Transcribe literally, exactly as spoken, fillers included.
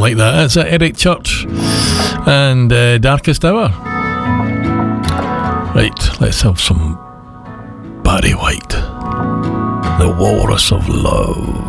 like that. It's Eric Church and uh, Darkest Hour. Right, let's have some Barry White, The Walrus of Love.